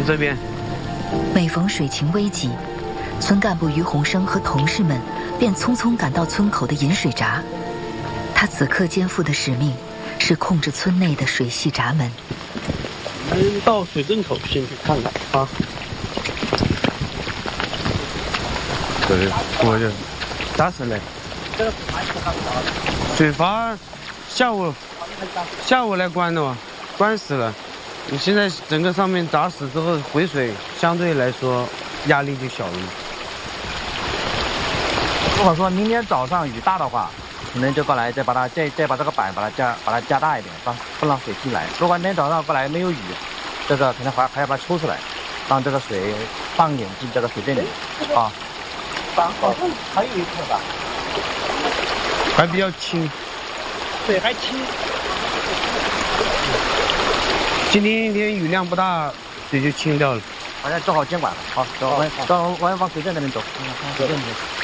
从这边。 每逢水情危急，村干部于洪生和同事们便匆匆赶到村口的引水闸。他此刻肩负的使命是控制村内的水系闸门。 我们到水镇口先去看看啊。对，我就打死了。水阀下午来关的嘛，关死了。你现在整个上面砸死之后，回水相对来说压力就小了。 如果说明天早上雨大的话，可能就过来再把这个板把它加大一点，不让水进来。如果明天早上过来没有雨，这个可能还要把它抽出来，让这个水放一点进这个水镇里啊。板好像还有一块吧， 还比较轻， 水还轻。 今天一天雨量不大，水就清掉了。 好像做好监管了，好，走，我往水镇那边走，水镇那边。